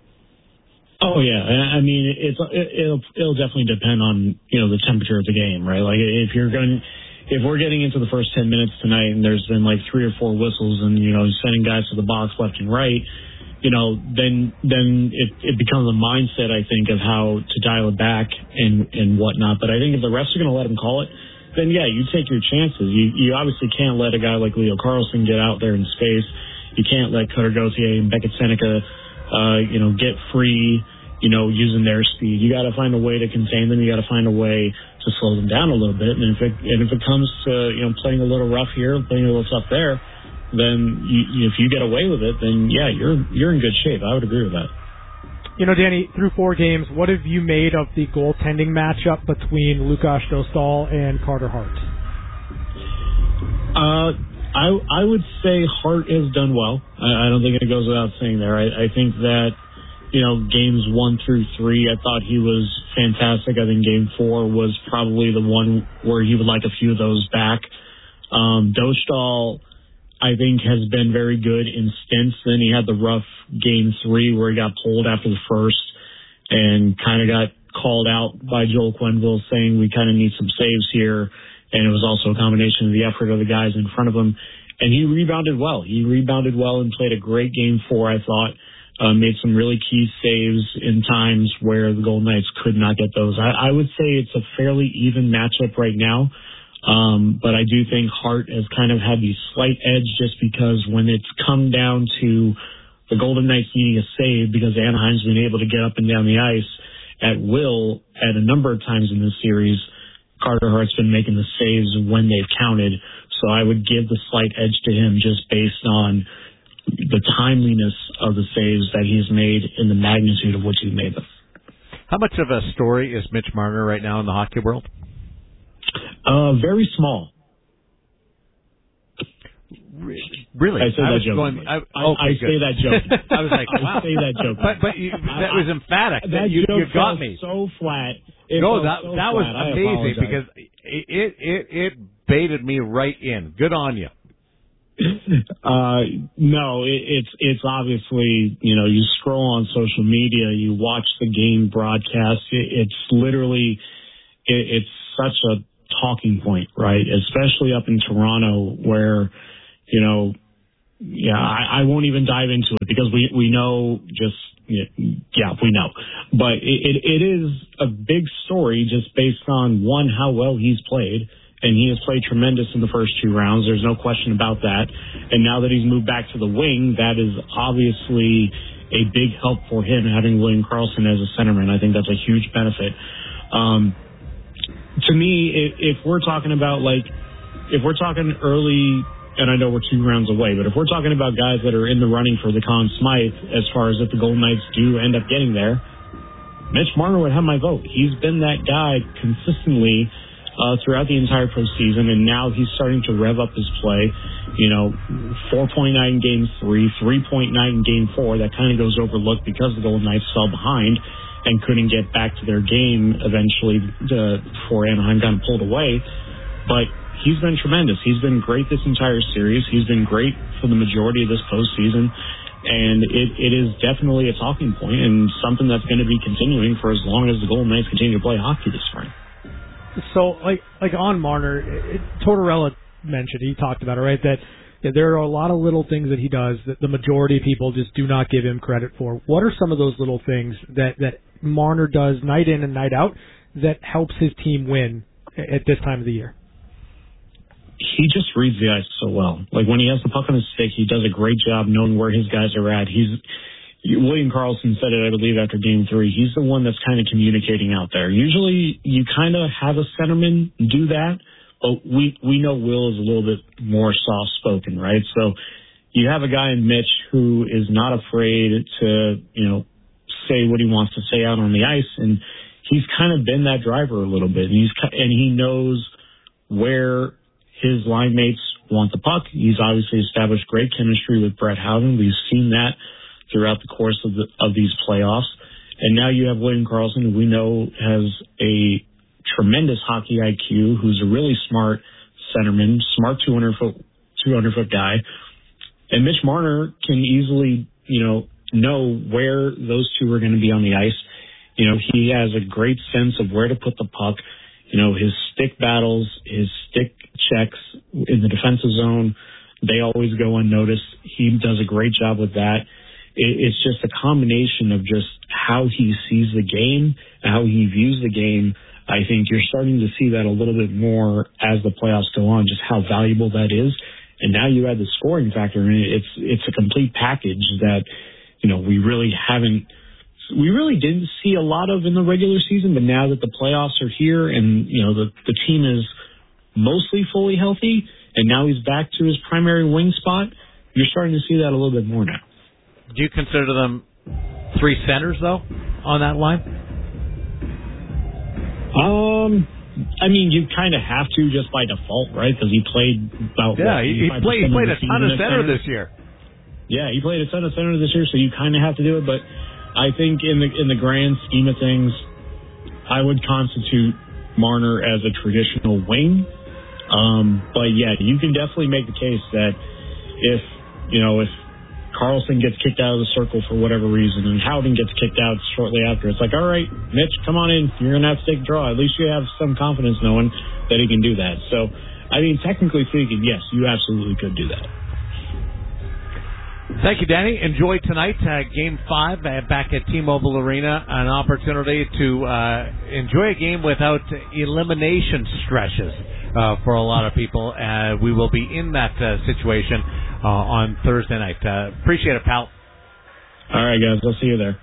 Oh yeah, I mean it's it'll it'll definitely depend on, you know, the temperature of the game, right? Like if you're going. If we're getting into the first ten minutes tonight and there's been like three or four whistles and, you know, sending guys to the box left and right, you know, then then it, it becomes a mindset, I think, of how to dial it back and, and whatnot. But I think if the refs are going to let him call it, then, yeah, you take your chances. You you obviously can't let a guy like Leo Carlsson get out there in space. You can't let Cutter Gauthier and Beckett Seneca, uh, you know, get free, you know, using their speed. You got to find a way to contain them. You got to find a way to slow them down a little bit. And if it and if it comes to, you know, playing a little rough here, playing a little tough there, then you, if you get away with it, then yeah, you're you're in good shape. I would agree with that. You know, Danny, through four games, what have you made of the goaltending matchup between Lukas Dostal and Carter Hart? Uh, I I would say Hart has done well. I, I don't think it goes without saying there. I, I think that, you know, games one through three, I thought he was fantastic. I think game four was probably the one where he would like a few of those back. Um, Dostal, I think, has been very good in stints. Then he had the rough game three where he got pulled after the first and kind of got called out by Joel Quenneville saying we kind of need some saves here. And it was also a combination of the effort of the guys in front of him. And he rebounded well. He rebounded well and played a great game four, I thought. Uh, made some really key saves in times where the Golden Knights could not get those. I, I would say it's a fairly even matchup right now, um, but I do think Hart has kind of had the slight edge just because when it's come down to the Golden Knights needing a save because Anaheim's been able to get up and down the ice at will at a number of times in this series, Carter Hart's been making the saves when they've counted. So I would give the slight edge to him just based on the timeliness of the saves that he's made and the magnitude of which he made them. How much of a story is Mitch Marner right now in the hockey world? Uh, very small. Really? I say I that was joke. going, I, I, okay, I say that joke. I was like, wow. I say that joke. But, but you, that was emphatic. That you, joke you got fell me. so flat. It no, that so that was flat. amazing because it, it it it baited me right in. Good on you. Uh, no, it, it's it's obviously, you know, you scroll on social media, you watch the game broadcast. It, it's literally, it, it's such a talking point, right? Especially up in Toronto, where, you know, yeah, I, I won't even dive into it because we we know just yeah we know, but it, it it is a big story just based on one how well he's played. And he has played tremendous in the first two rounds. There's no question about that. And now that he's moved back to the wing, that is obviously a big help for him, having William Karlsson as a centerman. I think that's a huge benefit. Um, to me, if, if we're talking about, like, if we're talking early, and I know we're two rounds away, but if we're talking about guys that are in the running for the Conn Smythe, as far as if the Golden Knights do end up getting there, Mitch Marner would have my vote. He's been that guy consistently Uh, throughout the entire postseason, and now he's starting to rev up his play. You know, four point nine in game three, three point nine in game four. That kind of goes overlooked because the Golden Knights fell behind and couldn't get back to their game eventually to, before Anaheim got pulled away. But he's been tremendous. He's been great this entire series. He's been great for the majority of this postseason. And it, it is definitely a talking point and something that's going to be continuing for as long as the Golden Knights continue to play hockey this spring. So, like, like on Marner, it, Tortorella mentioned, he talked about it, right, that yeah, there are a lot of little things that he does that the majority of people just do not give him credit for. What are some of those little things that, that Marner does night in and night out that helps his team win at this time of the year? He just reads the ice so well. Like, when he has the puck on his stick, he does a great job knowing where his guys are at. He's William Karlsson said it, I believe, after game three. He's the one that's kind of communicating out there. Usually you kind of have a centerman do that, but we, we know Will is a little bit more soft-spoken, right? So you have a guy in Mitch who is not afraid to, you know, say what he wants to say out on the ice, and he's kind of been that driver a little bit, and he's and he knows where his line mates want the puck. He's obviously established great chemistry with Brett Howden. We've seen that throughout the course of the, of these playoffs. And now you have William Karlsson, who we know has a tremendous hockey I Q, who's a really smart centerman, smart two hundred foot guy. And Mitch Marner can easily, you know, know where those two are going to be on the ice. You know, he has a great sense of where to put the puck. You know, his stick battles, his stick checks in the defensive zone, they always go unnoticed. He does a great job with that. It's just a combination of just how he sees the game, how he views the game. I think you're starting to see that a little bit more as the playoffs go on, just how valuable that is. And now you add the scoring factor, and it's it's a complete package that, you know, we really haven't, we really didn't see a lot of in the regular season. But now that the playoffs are here, and you know the the team is mostly fully healthy, and now he's back to his primary wing spot, you're starting to see that a little bit more now. Do you consider them three centers, though, on that line? Um, I mean, you kind of have to just by default, right? Because he played about yeah, he, he played he played a ton of center, center this year. Yeah, he played a ton of center this year, so you kind of have to do it. But I think in the in the grand scheme of things, I would constitute Marner as a traditional wing. Um, but yeah, you can definitely make the case that if you know if Karlsson gets kicked out of the circle for whatever reason, and Howden gets kicked out shortly after, it's like, all right, Mitch, come on in. You're going to have to take a draw. At least you have some confidence knowing that he can do that. So, I mean, technically speaking, yes, you absolutely could do that. Thank you, Danny. Enjoy tonight, uh, Game five uh, back at T-Mobile Arena. An opportunity to uh, enjoy a game without elimination stretches uh, for a lot of people. Uh, we will be in that uh, situation uh, on Thursday night. Uh, appreciate it, pal. All right, guys. I'll see you there.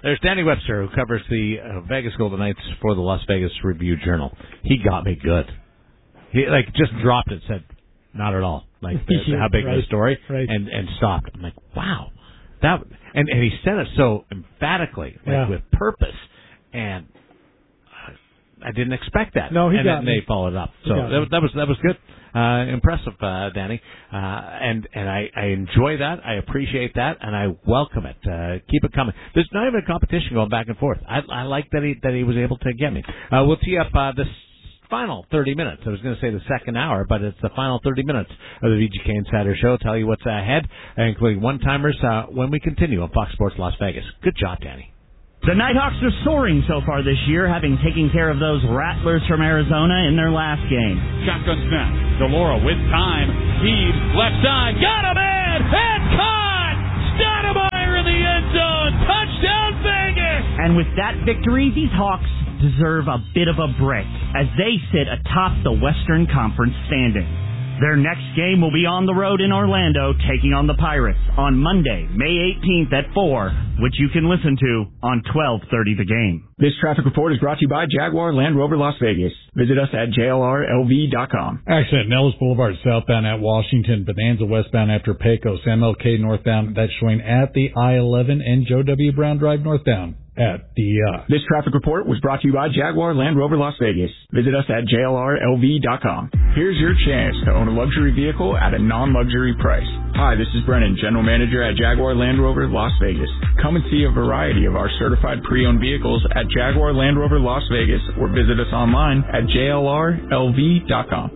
There's Danny Webster, who covers the uh, Vegas Golden Knights for the Las Vegas Review-Journal. He got me good. He like just dropped it, said, not at all. Like, Yeah, how big right, of a story? right. And and stopped. I'm like, wow. that and, and he said it so emphatically, like Yeah. with purpose. And I didn't expect that. No, he and got then me. they followed up. He So got that, me. that was that was good. Uh, impressive, uh, Danny. Uh, and and I, I enjoy that. I appreciate that, and I welcome it. Uh, keep it coming. There's not even a competition going back and forth. I, I like that he that he was able to get me. Uh, we'll tee up uh, this final thirty minutes. I was going to say the second hour, but it's the final thirty minutes of the V G K Insider Show. Tell you what's ahead, including one-timers uh, when we continue on Fox Sports Las Vegas. Good job, Danny. The Nighthawks are soaring so far this year, having taken care of those Rattlers from Arizona in their last game. Shotgun snap. Delora with time. Heaves left side. Got him in! And caught! Stoudemire in the end zone. Touchdown Vegas! And with that victory, these Hawks deserve a bit of a break as they sit atop the Western Conference standing. Their next game will be on the road in Orlando, taking on the Pirates on Monday, May eighteenth at four, which you can listen to on twelve thirty The Game. This traffic report is brought to you by Jaguar Land Rover Las Vegas. Visit us at J L R L V dot com. Accident, Nellis Boulevard southbound at Washington, Bonanza westbound after Pecos, M L K northbound, that's showing at the I eleven, and Joe W. Brown Drive northbound at the... Uh... This traffic report was brought to you by Jaguar Land Rover Las Vegas. Visit us at J L R L V dot com. Here's your chance to own a luxury vehicle at a non-luxury price. Hi, this is Brennan, General Manager at Jaguar Land Rover Las Vegas. Come and see a variety of our certified pre-owned vehicles at Jaguar Land Rover Las Vegas or visit us online at J L R L V dot com.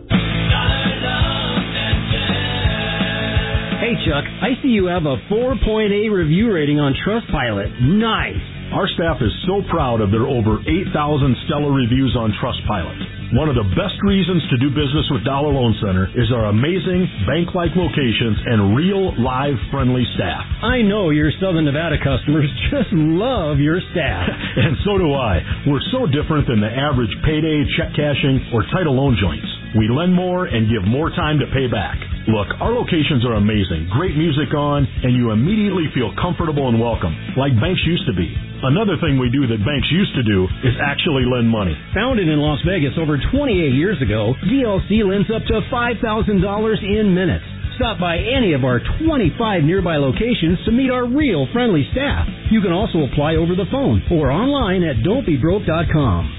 Hey Chuck, I see you have a four point eight review rating on Trustpilot. Nice! Our staff is so proud of their over eight thousand stellar reviews on Trustpilot. One of the best reasons to do business with Dollar Loan Center is our amazing bank-like locations and real, live, friendly staff. I know your Southern Nevada customers just love your staff. And so do I. We're so different than the average payday, check cashing, or title loan joints. We lend more and give more time to pay back. Look, our locations are amazing, great music on, and you immediately feel comfortable and welcome, like banks used to be. Another thing we do that banks used to do is actually lend money. Founded in Las Vegas over twenty-eight years ago, D L C lends up to five thousand dollars in minutes. Stop by any of our twenty-five nearby locations to meet our real friendly staff. You can also apply over the phone or online at don't be broke dot com.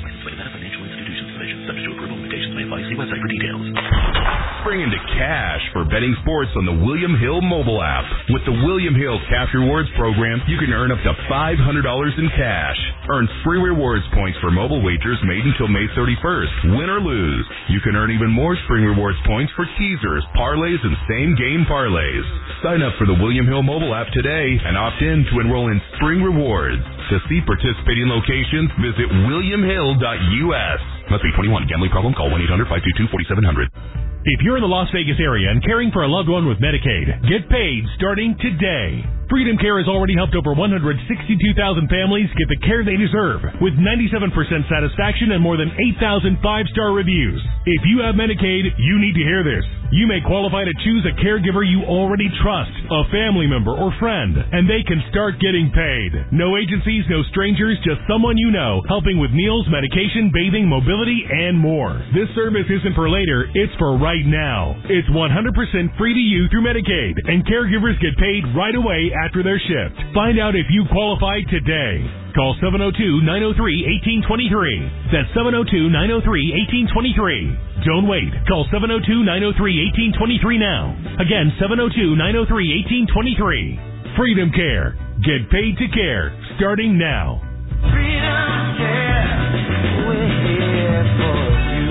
Subject to approval, limitations may apply. See website for details. Spring into cash for betting sports on the William Hill mobile app. With the William Hill Cash Rewards program, you can earn up to five hundred dollars in cash. Earn free rewards points for mobile wagers made until May thirty-first. Win or lose, you can earn even more spring rewards points for teasers, parlays, and same-game parlays. Sign up for the William Hill mobile app today and opt in to enroll in spring rewards. To see participating locations, visit william hill dot U S. Must be twenty-one. Gambling problem? Call one eight hundred five two two four seven zero zero. If you're in the Las Vegas area and caring for a loved one with Medicaid, get paid starting today. Freedom Care has already helped over one hundred sixty-two thousand families get the care they deserve with ninety-seven percent satisfaction and more than eight thousand five-star reviews. If you have Medicaid, you need to hear this. You may qualify to choose a caregiver you already trust, a family member or friend, and they can start getting paid. No agencies, no strangers, just someone you know, helping with meals, medication, bathing, mobility, and more. This service isn't for later, it's for right now. It's one hundred percent free to you through Medicaid, and caregivers get paid right away after their shift. Find out if you qualify today. Call seven oh two, nine oh three, one eight two three. That's seven oh two, nine oh three, one eight two three. Don't wait. Call seven oh two, nine oh three, one eight two three now. Again, seven oh two, nine oh three, one eight two three. Freedom Care. Get paid to care. Starting now. Freedom Care. We're here for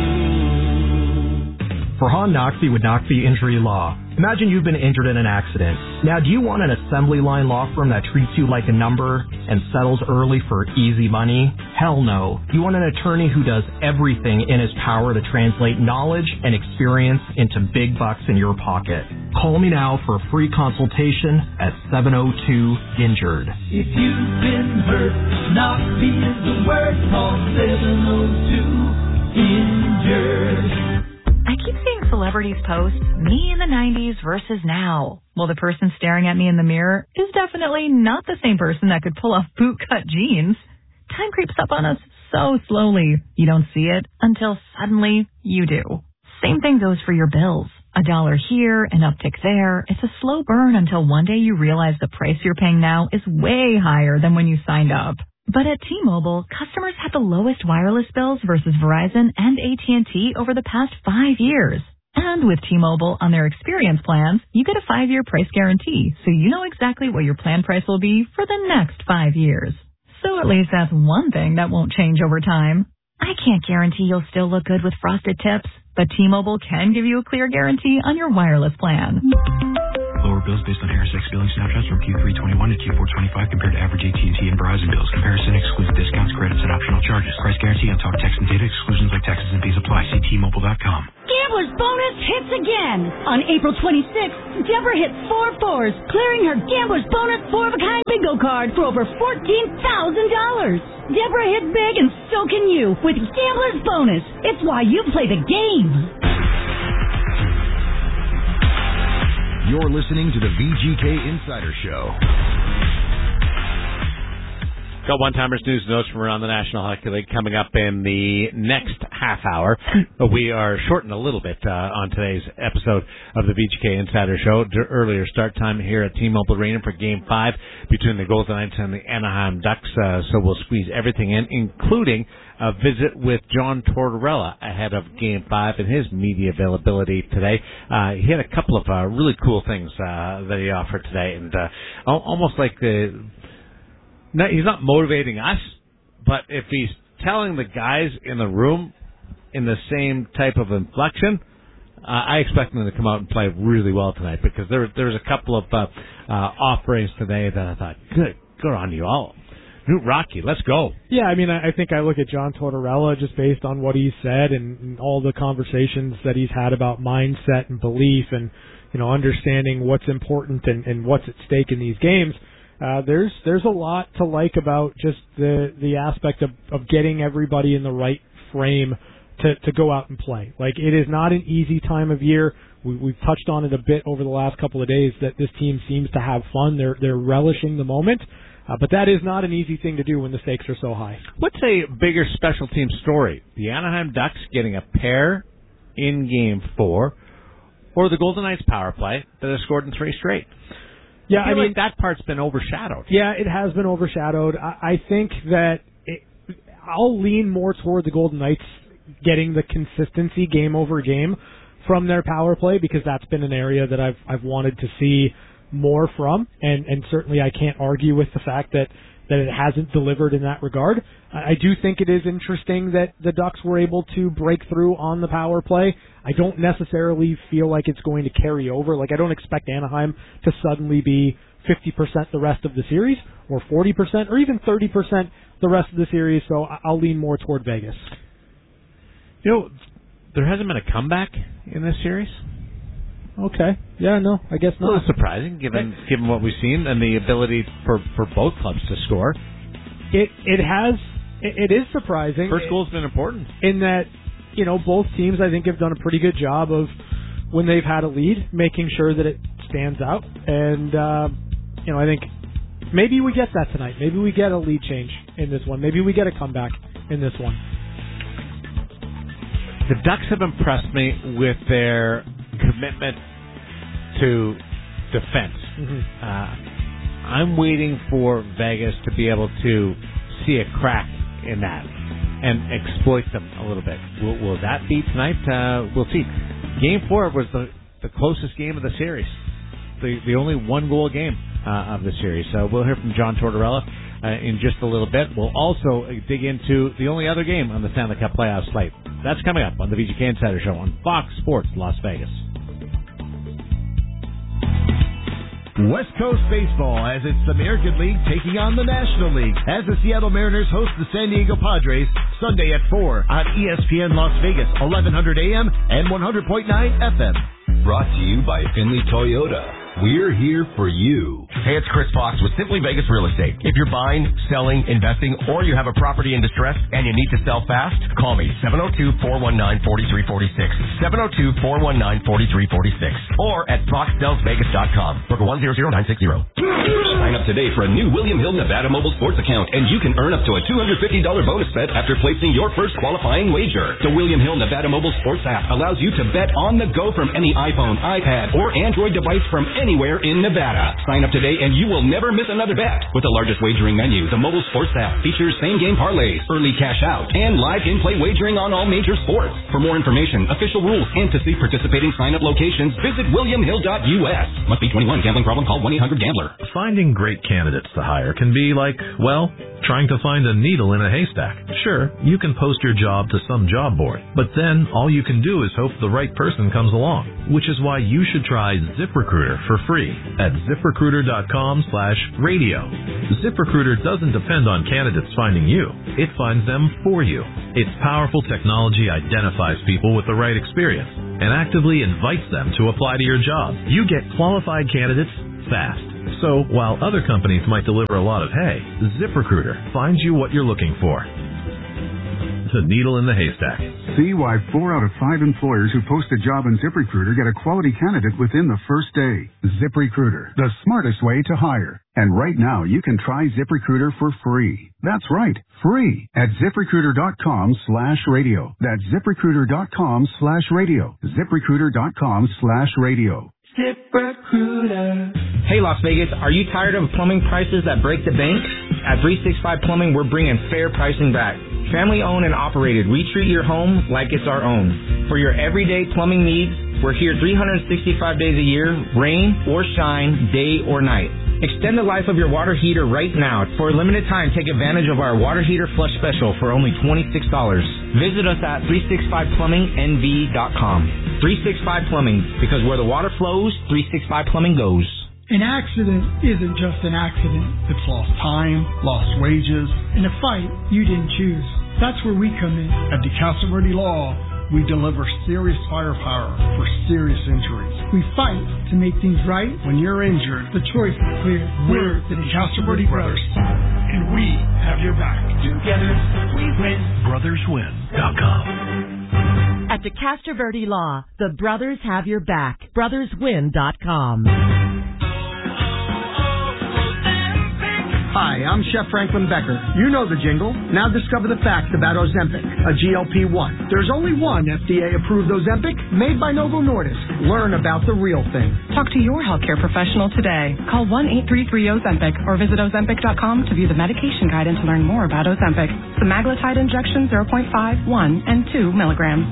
you. Farhan Naqvi with Naqvi Injury Law. Imagine you've been injured in an accident. Now, do you want an assembly line law firm that treats you like a number and settles early for easy money? Hell no. You want an attorney who does everything in his power to translate knowledge and experience into big bucks in your pocket. Call me now for a free consultation at seven oh two injured. If you've been hurt, Naqvi is the word. Call seven oh two injured. I keep seeing celebrities post me in the nineties versus now. Well, the person staring at me in the mirror is definitely not the same person that could pull off bootcut jeans. Time creeps up on us so slowly. You don't see it until suddenly you do. Same thing goes for your bills. A dollar here, an uptick there. It's a slow burn until one day you realize the price you're paying now is way higher than when you signed up. But at T-Mobile, customers had the lowest wireless bills versus Verizon and A T and T over the past five years. And with T-Mobile on their experience plans, you get a five-year price guarantee, so you know exactly what your plan price will be for the next five years. So at least that's one thing that won't change over time. I can't guarantee you'll still look good with frosted tips, but T-Mobile can give you a clear guarantee on your wireless plan. Lower bills based on Harris X billing snapshots from Q three twenty-one to Q four twenty-five compared to average A T and T and Verizon bills. Comparison excludes discounts, credits, and optional charges. Price guarantee on talk, text, and data. Exclusions like taxes and fees apply. See T Mobile dot com. Gambler's Bonus hits again. On April twenty-sixth, Deborah hit four fours, clearing her Gambler's Bonus four-of-a-kind bingo card for over fourteen thousand dollars. Deborah hit big, and so can you with Gambler's Bonus. It's why you play the game. You're listening to the V G K Insider Show. Got one-timers, news, and notes from around the National Hockey League coming up in the next half hour. We are shortened a little bit uh, on today's episode of the V G K Insider Show. D- earlier start time here at T-Mobile Arena for Game five between the Golden Knights and the Anaheim Ducks. Uh, so we'll squeeze everything in, including a visit with John Tortorella ahead of Game five and his media availability today. Uh, he had a couple of uh, really cool things uh, that he offered today, and uh, almost like the... No, he's not motivating us, but if he's telling the guys in the room in the same type of inflection, uh, I expect them to come out and play really well tonight, because there there's a couple of uh, uh, offerings today that I thought, good, good on you all. Newt Rocky, let's go. Yeah, I mean, I think I look at John Tortorella just based on what he's said and, and all the conversations that he's had about mindset and belief and, you know, understanding what's important and, and what's at stake in these games. Uh, there's there's a lot to like about just the the aspect of, of getting everybody in the right frame to, to go out and play. Like, it is not an easy time of year. We, we've touched on it a bit over the last couple of days that this team seems to have fun. They're they're relishing the moment, uh, but that is not an easy thing to do when the stakes are so high. What's a bigger special team story? The Anaheim Ducks getting a pair in Game four, or the Golden Knights power play that has scored in three straight? Yeah, I, feel I mean, like that part's been overshadowed. Yeah, it has been overshadowed. I, I think that it, I'll lean more toward the Golden Knights getting the consistency game over game from their power play, because that's been an area that I've I've wanted to see more from, and and certainly I can't argue with the fact that that it hasn't delivered in that regard. I do think it is interesting that the Ducks were able to break through on the power play. I don't necessarily feel like it's going to carry over. Like, I don't expect Anaheim to suddenly be fifty percent the rest of the series, or forty percent, or even thirty percent the rest of the series, so I'll lean more toward Vegas. You know, there hasn't been a comeback in this series. Okay. Yeah, no, I guess not. A little surprising, given given what we've seen and the ability for, for both clubs to score. It it has it, it is surprising. First goal's been important in that, you know, both teams I think have done a pretty good job of, when they've had a lead, making sure that it stands out. And uh, you know, I think maybe we get that tonight. Maybe we get a lead change in this one. Maybe we get a comeback in this one. The Ducks have impressed me with their commitment to defense. Mm-hmm. Uh, I'm waiting for Vegas to be able to see a crack in that and exploit them a little bit. Will, will that be tonight? Uh, we'll see. Game four was the, the closest game of the series. The the only one goal game uh, of the series. So we'll hear from John Tortorella uh, in just a little bit. We'll also dig into the only other game on the Stanley Cup playoff slate. That's coming up on the V G K Insider Show on Fox Sports Las Vegas. West Coast Baseball has its American League taking on the National League as the Seattle Mariners host the San Diego Padres Sunday at four on E S P N Las Vegas, eleven hundred A M and one hundred point nine F M. Brought to you by Finley Toyota. We're here for you. Hey, it's Chris Fox with Simply Vegas Real Estate. If you're buying, selling, investing, or you have a property in distress and you need to sell fast, call me seven oh two, four one nine, four three four six, seven oh two, four one nine, four three four six, or at fox dells vegas dot com. Broker one zero zero nine six zero. Sign up today for a new William Hill Nevada Mobile Sports account, and you can earn up to a two hundred fifty dollars bonus bet after placing your first qualifying wager. The William Hill Nevada Mobile Sports app allows you to bet on the go from any iPhone, iPad, or Android device from anywhere in Nevada. Sign up today and you will never miss another bet. With the largest wagering menu, the mobile sports app features same-game parlays, early cash out, and live in-play wagering on all major sports. For more information, official rules, and to see participating sign-up locations, visit william hill dot u s. Must be twenty-one. Gambling problem? Call one eight hundred gambler. Finding great candidates to hire can be like, well, trying to find a needle in a haystack. Sure, you can post your job to some job board, but then all you can do is hope the right person comes along, which is why you should try ZipRecruiter for free at zip recruiter dot com slash radio. ZipRecruiter doesn't depend on candidates finding you. It finds them for you. Its powerful technology identifies people with the right experience and actively invites them to apply to your job. You get qualified candidates fast. So while other companies might deliver a lot of hay, ZipRecruiter finds you what you're looking for. The needle in the haystack. See why four out of five employers who post a job on ZipRecruiter get a quality candidate within the first day. ZipRecruiter, the smartest way to hire. And right now, you can try ZipRecruiter for free. That's right, free at ziprecruiter dot com slash radio. That's ziprecruiter dot com slash radio. ziprecruiter dot com slash radio. ZipRecruiter. Hey Las Vegas, are you tired of plumbing prices that break the bank? At three sixty-five Plumbing, we're bringing fair pricing back. Family owned and operated, we treat your home like it's our own. For your everyday plumbing needs, we're here three hundred sixty-five days a year, rain or shine, day or night. Extend the life of your water heater right now. For a limited time, take advantage of our water heater flush special for only twenty-six dollars. Visit us at three sixty-five plumbing n v dot com. three sixty-five Plumbing, because where the water flows, three sixty-five Plumbing goes. An accident isn't just an accident. It's lost time, lost wages, and a fight you didn't choose. That's where we come in. At DeCastro Verde Law, we deliver serious firepower for serious injuries. We fight to make things right. When you're injured, the choice is clear. We're the DeCastro Verde Brothers, and we have your back. Together, we win. brothers win dot com. At DeCastro Verde Law, the brothers have your back. brothers win dot com. Hi, I'm Chef Franklin Becker. You know the jingle. Now discover the facts about Ozempic, a G L P one. There's only one F D A-approved Ozempic made by Novo Nordisk. Learn about the real thing. Talk to your healthcare professional today. Call one eight three three Ozempic or visit ozempic dot com to view the medication guide and to learn more about Ozempic. Semaglutide injection zero point five, one, and two milligrams.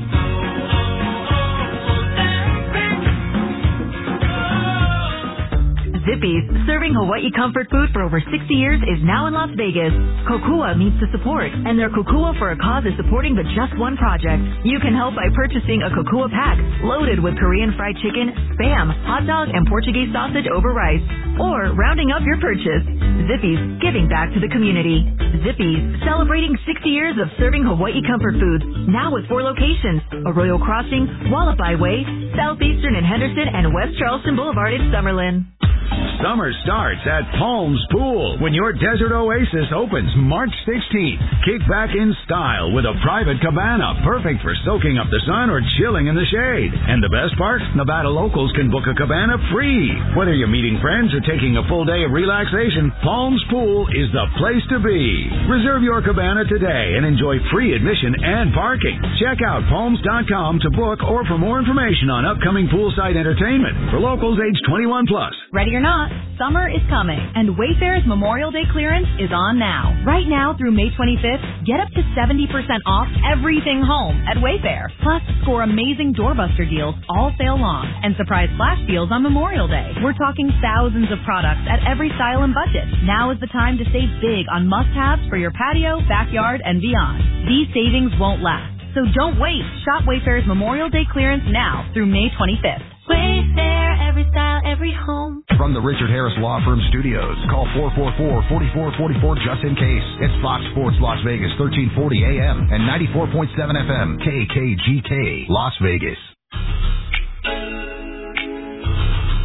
Zippy's, serving Hawaii comfort food for over sixty years, is now in Las Vegas. Kokua means to support, and their Kokua for a Cause is supporting the Just One Project. You can help by purchasing a Kokua pack loaded with Korean fried chicken, Spam, hot dog, and Portuguese sausage over rice, or rounding up your purchase. Zippy's, giving back to the community. Zippy's, celebrating sixty years of serving Hawaii comfort foods, now with four locations: Arroyo Crossing, Wallaby Way, Southeastern and Henderson, and West Charleston Boulevard in Summerlin. Summer starts at Palms Pool when your desert oasis opens March sixteenth. Kick back in style with a private cabana, perfect for soaking up the sun or chilling in the shade. And the best part? Nevada locals can book a cabana free. Whether you're meeting friends or taking a full day of relaxation, Palms Pool is the place to be. Reserve your cabana today and enjoy free admission and parking. Check out palms dot com to book or for more information on upcoming poolside entertainment for locals age twenty-one plus. Ready or not, summer is coming, and Wayfair's Memorial Day clearance is on now. Right now through May twenty-fifth, get up to seventy percent off everything home at Wayfair. Plus, score amazing doorbuster deals all sale long and surprise flash deals on Memorial Day. We're talking thousands of products at every style and budget. Now is the time to save big on must-haves for your patio, backyard, and beyond. These savings won't last, so don't wait. Shop Wayfair's Memorial Day clearance now through May twenty-fifth. Wayfair, every style, every home. From the Richard Harris Law Firm Studios, call four four four, four four four four just in case. It's Fox Sports Las Vegas, thirteen forty A M and ninety-four point seven F M, K K G K, Las Vegas.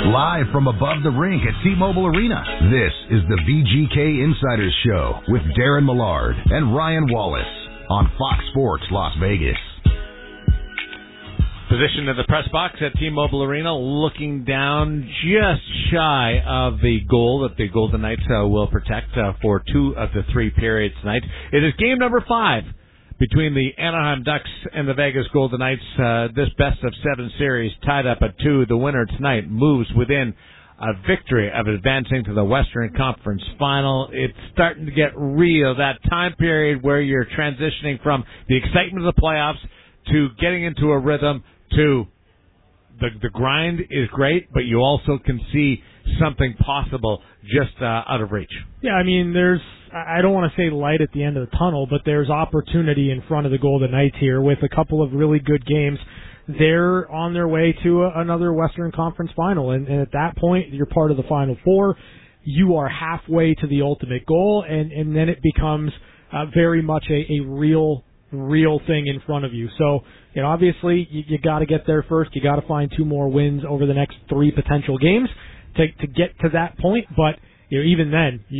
Live from above the rink at T-Mobile Arena, this is the V G K Insiders Show with Darren Millard and Ryan Wallace on Fox Sports Las Vegas. Positioned in the press box at T-Mobile Arena, looking down just shy of the goal that the Golden Knights uh, will protect uh, for two of the three periods tonight. It is game number five between the Anaheim Ducks and the Vegas Golden Knights. Uh, this best of seven series tied up at two. The winner tonight moves within a victory of advancing to the Western Conference Final. It's starting to get real, that time period where you're transitioning from the excitement of the playoffs to getting into a rhythm to the the grind is great, but you also can see something possible just uh, out of reach. Yeah, I mean, there's, I don't want to say light at the end of the tunnel, but there's opportunity in front of the Golden Knights here with a couple of really good games. They're on their way to a, another Western Conference Final, and, and at that point, you're part of the Final Four. You are halfway to the ultimate goal, and, and then it becomes uh, very much a, a real real thing in front of you. So, you know, obviously you, you got to get there first. You got to find two more wins over the next three potential games to to get to that point. But you know, even then,